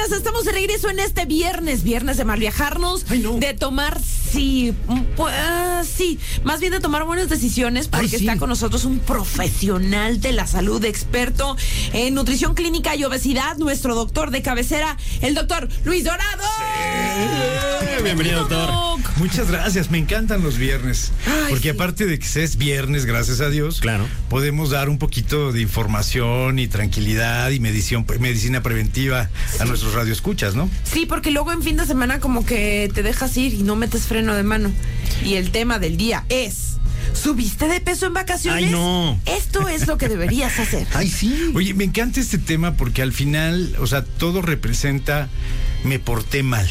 señores, estamos de regreso en este viernes de mal viajarnos, de tomar, más bien de tomar buenas decisiones, porque está con nosotros un profesional de la salud, experto en nutrición clínica y obesidad, nuestro doctor de cabecera, el doctor Luis Dorado. Sí. Bienvenido, doctor. Muchas gracias, me encantan los viernes, porque aparte de que es viernes, gracias a Dios, podemos dar un poquito de información y tranquilidad y medicina preventiva a nuestros radioescuchas, ¿no? Sí, porque luego en fin de semana como que te dejas ir y no metes freno de mano. Y el tema del día es: ¿subiste de peso en vacaciones? ¡Ay, no! Esto es lo que deberías hacer. ¡Ay, sí! Oye, me encanta este tema porque al final, o sea, todo representa me porté mal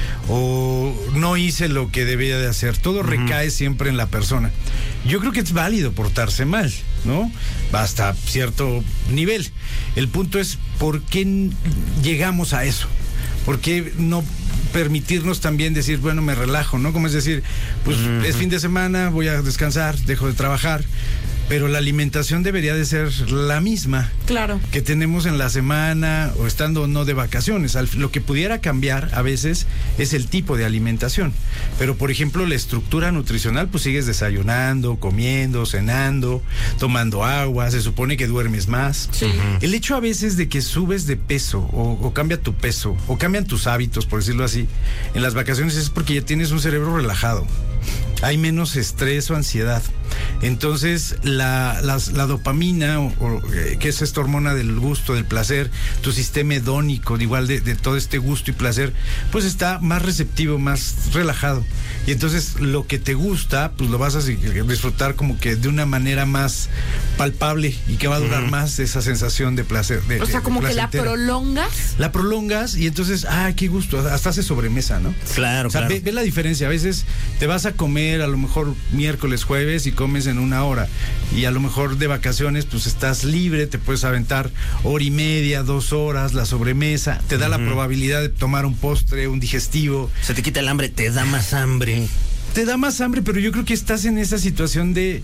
o no hice lo que debía de hacer. Todo recae siempre en la persona. Yo creo que es válido portarse mal, ¿no? Hasta cierto nivel. El punto es ¿por qué llegamos a eso? ¿Por qué no permitirnos también decir, bueno, me relajo, ¿no? Como es decir, pues es fin de semana, voy a descansar, dejo de trabajar, pero la alimentación debería de ser la misma que tenemos en la semana o estando o no de vacaciones. Lo que pudiera cambiar a veces es el tipo de alimentación, pero por ejemplo la estructura nutricional, pues sigues desayunando, comiendo, cenando, tomando agua, se supone que duermes más. El hecho a veces de que subes de peso o cambia tu peso o cambian tus hábitos, por decirlo así, en las vacaciones es porque ya tienes un cerebro relajado. Hay menos estrés o ansiedad. Entonces la dopamina, que es esta hormona del gusto, del placer, tu sistema hedónico, igual de todo este gusto y placer, pues está más receptivo, más relajado. Y entonces lo que te gusta, pues lo vas a disfrutar como que de una manera más palpable y que va a durar más esa sensación de placer. O sea, como que la prolongas. La prolongas y entonces, qué gusto, hasta hace sobremesa, ¿no? Claro, o sea, ve la diferencia. A veces te vas a comer a lo mejor miércoles, jueves y comes en una hora. Y a lo mejor de vacaciones, pues estás libre, te puedes aventar hora y media, 2 horas, la sobremesa. Te da la probabilidad de tomar un postre, un digestivo. Se te quita el hambre, te da más hambre. Te da más hambre, pero yo creo que estás en esa situación de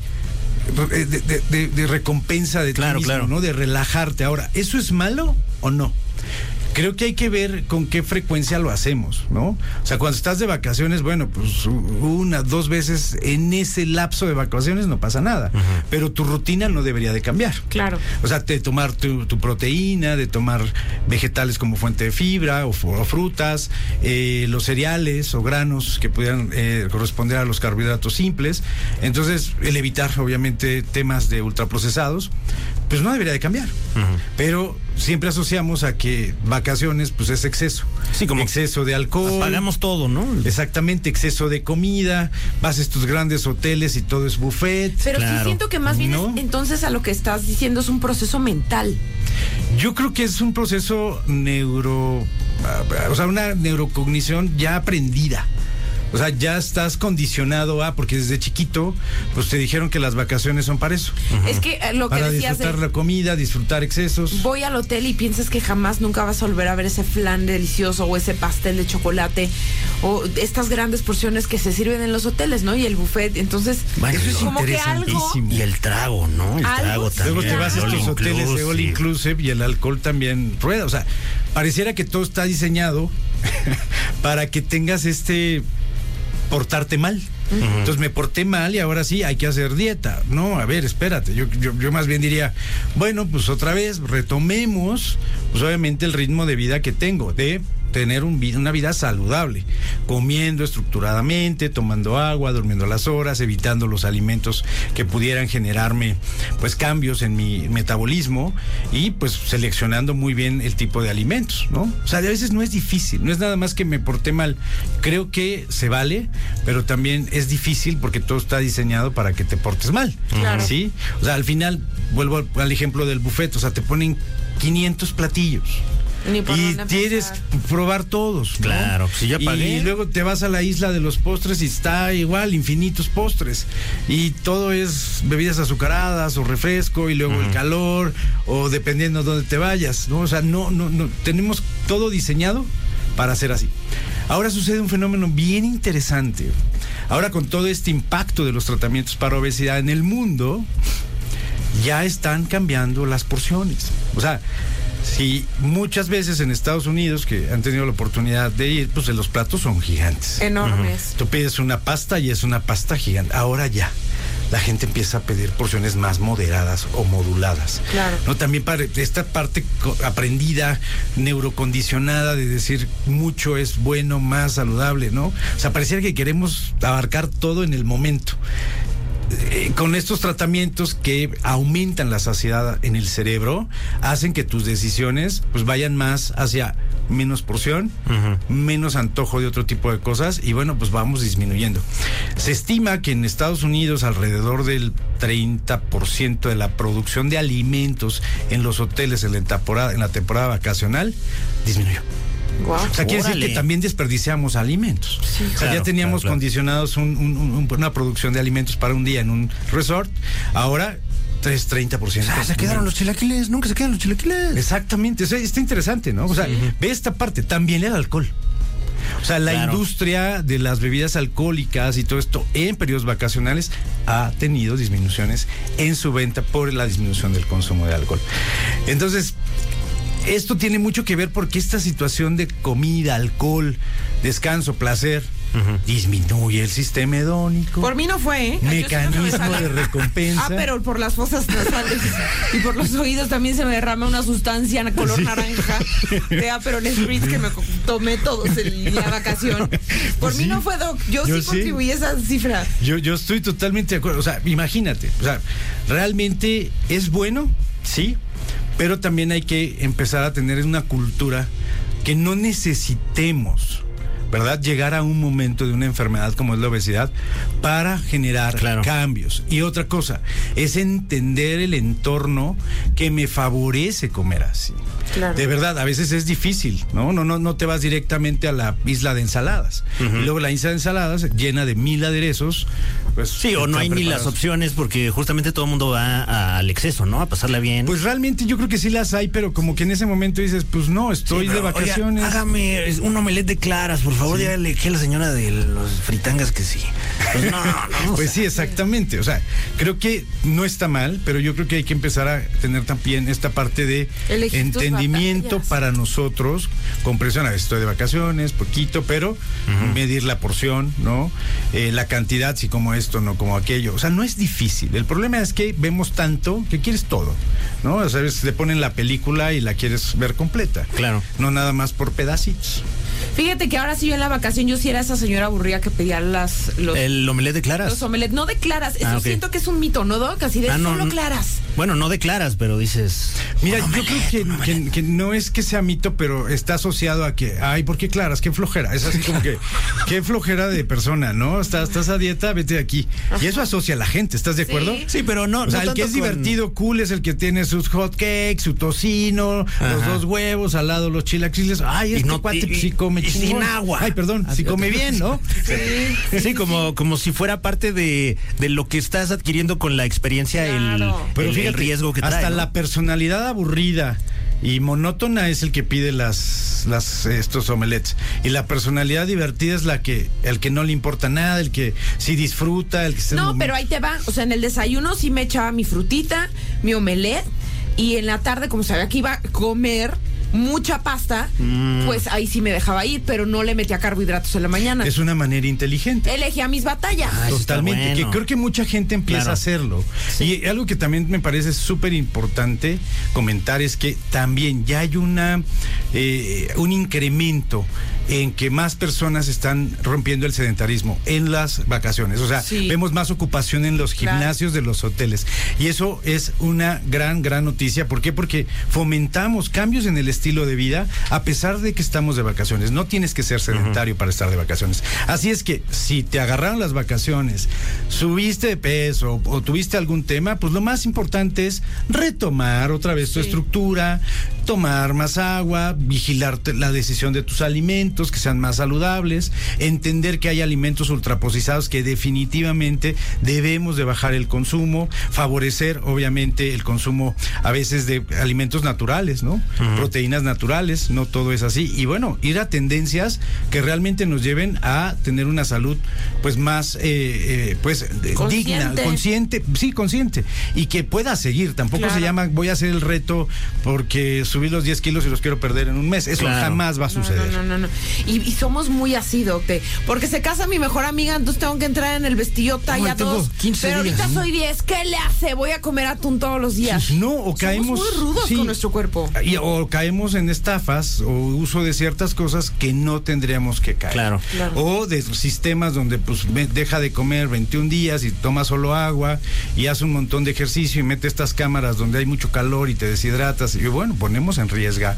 recompensa de ti mismo, ¿no? De relajarte. Ahora, ¿eso es malo o no? Creo que hay que ver con qué frecuencia lo hacemos, ¿no? O sea, cuando estás de vacaciones, bueno, pues 1, 2 veces en ese lapso de vacaciones no pasa nada. Pero tu rutina no debería de cambiar. Claro. O sea, de tomar tu proteína, de tomar vegetales como fuente de fibra o frutas, los cereales o granos que pudieran corresponder a los carbohidratos simples. Entonces, el evitar, obviamente, temas de ultraprocesados, pues no debería de cambiar. Pero siempre asociamos a que vacaciones, pues es exceso. Sí, como exceso de alcohol. Pagamos todo, ¿no? Exactamente, exceso de comida, vas a estos grandes hoteles y todo es buffet. Pero sí siento que más bien entonces a lo que estás diciendo es un proceso mental. Yo creo que es un proceso una neurocognición ya aprendida. O sea, ya estás condicionado porque desde chiquito, pues te dijeron que las vacaciones son para eso. Es que lo que para decías disfrutar la comida, disfrutar excesos. Voy al hotel y piensas que jamás nunca vas a volver a ver ese flan delicioso o ese pastel de chocolate o estas grandes porciones que se sirven en los hoteles, ¿no? Y el buffet. Entonces, eso es como que algo. Y el trago, ¿no? El trago también. Luego te vas a estos hoteles de all inclusive y el alcohol también rueda. O sea, pareciera que todo está diseñado para que tengas portarte mal. Entonces me porté mal y ahora sí hay que hacer dieta. No, a ver, espérate, yo más bien diría, bueno, pues otra vez retomemos, pues obviamente el ritmo de vida que tengo, de tener una vida saludable, comiendo estructuradamente, tomando agua, durmiendo las horas, evitando los alimentos que pudieran generarme pues cambios en mi metabolismo y pues seleccionando muy bien el tipo de alimentos, ¿no? O sea, a veces no es difícil, no es nada más que me porté mal. Creo que se vale, pero también es difícil porque todo está diseñado para que te portes mal. Claro. ¿Sí? O sea, al final, vuelvo al ejemplo del buffet, o sea, te ponen 500 platillos. Y tienes probar todos, ¿no? Claro, si ya pagué. Y luego te vas a la isla de los postres y está igual, infinitos postres. Y todo es bebidas azucaradas o refresco y luego el calor o dependiendo de dónde te vayas, ¿no? O sea, no, tenemos todo diseñado para ser así. Ahora sucede un fenómeno bien interesante. Ahora con todo este impacto de los tratamientos para obesidad en el mundo, ya están cambiando las porciones. O sea, Sí, muchas veces en Estados Unidos, que han tenido la oportunidad de ir, pues los platos son gigantes. Enormes. Tú pides una pasta y es una pasta gigante. Ahora ya la gente empieza a pedir porciones más moderadas o moduladas. Claro. ¿No? También para esta parte aprendida, neurocondicionada de decir mucho es bueno, más saludable, ¿no? O sea, pareciera que queremos abarcar todo en el momento. Con estos tratamientos que aumentan la saciedad en el cerebro, hacen que tus decisiones pues vayan más hacia menos porción, menos antojo de otro tipo de cosas, y bueno, pues vamos disminuyendo. Se estima que en Estados Unidos alrededor del 30% de la producción de alimentos en los hoteles en la temporada vacacional disminuyó. Wow. O sea, quiere decir que también desperdiciamos alimentos. Sí, o sea, ya teníamos claro. condicionados una producción de alimentos para un día en un resort. Ahora, 30%. Se quedaron los chilaquiles, nunca se quedan los chilaquiles. Exactamente, o sea, está interesante, ¿no? O sea, ve esta parte, también el alcohol. O sea, la industria de las bebidas alcohólicas y todo esto en periodos vacacionales ha tenido disminuciones en su venta por la disminución del consumo de alcohol. Entonces, esto tiene mucho que ver porque esta situación de comida, alcohol, descanso, placer, disminuye el sistema hedónico. Por mí no fue, ¿eh? Mecanismo de recompensa. Pero por las fosas nasales y por los oídos también se me derrama una sustancia color naranja de Aperol Spritz que me tomé todos en la vacación. Por mí no fue, Doc. Yo sí contribuí a esa cifra. Yo estoy totalmente de acuerdo. O sea, imagínate. O sea, realmente es bueno, sí, pero también hay que empezar a tener una cultura que no necesitemos, ¿verdad?, llegar a un momento de una enfermedad como es la obesidad para generar cambios. Y otra cosa, es entender el entorno que me favorece comer así. Claro. De verdad, a veces es difícil, ¿no? No te vas directamente a la isla de ensaladas. Y luego la isla de ensaladas llena de 1000 aderezos. Pues, sí, o no hay ni las opciones porque justamente todo el mundo va al exceso, ¿no? A pasarla bien. Pues realmente yo creo que sí las hay, pero como que en ese momento dices, pues no, estoy de vacaciones. Oiga, hágame un omelette de claras, por favor, dígale que la señora de los fritangas que sí. Pues no. Pues sí, exactamente. O sea, creo que no está mal, pero yo creo que hay que empezar a tener también esta parte de entendimiento para nosotros, comprensión. A ver, estoy de vacaciones, poquito, pero medir la porción, ¿no? La cantidad, si como esto, no como aquello. O sea, no es difícil. El problema es que vemos tanto que quieres todo, ¿no? O sea, a veces te ponen la película y la quieres ver completa. Claro. No nada más por pedacitos. Fíjate que ahora sí yo en la vacación yo sí era esa señora aburrida que pedía el omelette de claras. Los omelettes, no de claras. Eso siento que es un mito, ¿no, Doc? Así de solo claras. Bueno, no de claras, pero dices... Mira, yo creo que no es que sea mito, pero está asociado a que, ay, ¿por qué claras? Qué flojera. Es así como que, qué flojera de persona, ¿no? Estás a dieta, vete de aquí. Y eso asocia a la gente, ¿estás de acuerdo? Sí, pero no. O sea, el que es divertido, cool, es el que tiene sus hot cakes, su tocino, los 2 huevos, al lado los chilaquiles. Ay, cuate sí come sin agua. Ay, perdón, si come bien, ¿no? Sí, como si fuera parte de lo que estás adquiriendo con la experiencia, pero fíjate, el riesgo que trae. Hasta la personalidad aburrida y monótona es el que pide estos omelettes. Y la personalidad divertida es el que no le importa nada, el que sí disfruta, el que se... No, pero ahí te va. O sea, en el desayuno sí me echaba mi frutita, mi omelette, y en la tarde, como sabía que iba a comer mucha pasta, pues ahí sí me dejaba ir, pero no le metía carbohidratos en la mañana. Es una manera inteligente. Elegía mis batallas. Totalmente, bueno. Que creo que mucha gente empieza a hacerlo. Sí. Y algo que también me parece súper importante comentar es que también ya hay un incremento en que más personas están rompiendo el sedentarismo en las vacaciones. O sea, vemos más ocupación en los gimnasios de los hoteles. Y eso es una gran noticia. ¿Por qué? Porque fomentamos cambios en el estilo de vida a pesar de que estamos de vacaciones. No tienes que ser sedentario para estar de vacaciones. Así es que si te agarraron las vacaciones, subiste de peso o tuviste algún tema, pues lo más importante es retomar otra vez tu estructura, tomar más agua, vigilar la decisión de tus alimentos, que sean más saludables, entender que hay alimentos ultraprocesados que definitivamente debemos de bajar el consumo, favorecer obviamente el consumo a veces de alimentos naturales, ¿no? Proteínas naturales, no todo es así, y bueno, ir a tendencias que realmente nos lleven a tener una salud pues más digna, consciente, y que pueda seguir. Tampoco se llama voy a hacer el reto porque subí subí los 10 kilos y los quiero perder en un mes. Eso jamás va a suceder. No. Y somos muy así, doctor. Porque se casa mi mejor amiga, entonces tengo que entrar en el vestido talla 2. Pero ahorita soy 10. ¿Qué le hace? Voy a comer atún todos los días. No, o caemos. Somos muy rudos con nuestro cuerpo. O caemos en estafas o uso de ciertas cosas que no tendríamos que caer. Claro. O de sistemas donde pues deja de comer 21 días y toma solo agua y hace un montón de ejercicio y mete estas cámaras donde hay mucho calor y te deshidratas. Y bueno, ponemos en riesgo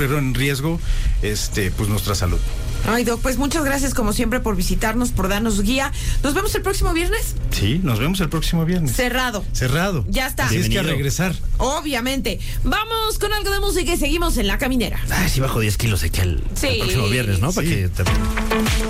pues nuestra salud. Ay, Doc, pues muchas gracias como siempre por visitarnos, por darnos guía. ¿Nos vemos el próximo viernes? Sí, nos vemos el próximo viernes. Cerrado. Ya está. Así es que a regresar. Obviamente. Vamos con algo de música y seguimos en La Caminera. Si bajo 10 kilos aquí el próximo viernes, ¿no? Para que